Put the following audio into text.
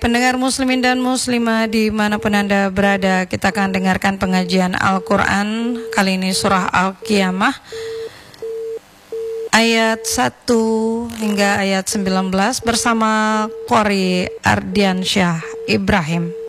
Pendengar muslimin dan muslimah dimanapun Anda berada, kita akan dengarkan pengajian Al-Quran. Kali ini surah Al-Qiyamah ayat 1 hingga ayat 19 bersama Qori Ardiansyah Ibrahim.